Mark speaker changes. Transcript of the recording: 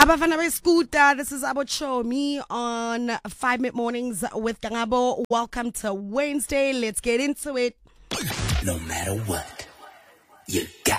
Speaker 1: Abafana beScooter, this is Abo Me on 5 Minute Mornings with Gangabo. Welcome to Wednesday. Let's get into it.
Speaker 2: No matter what, you got